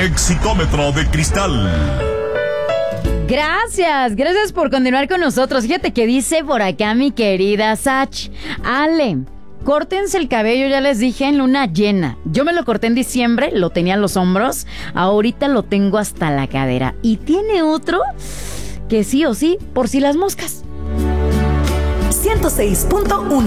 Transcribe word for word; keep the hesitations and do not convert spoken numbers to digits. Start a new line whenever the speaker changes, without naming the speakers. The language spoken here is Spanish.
Exitómetro de cristal.
Gracias, gracias por continuar con nosotros. Fíjate que dice por acá mi querida Sach. Ale, córtense el cabello, ya les dije, en luna llena. Yo me lo corté en diciembre, lo tenía en los hombros. Ahorita lo tengo hasta la cadera. Y tiene otro que sí o sí, por si las moscas.
ciento seis punto uno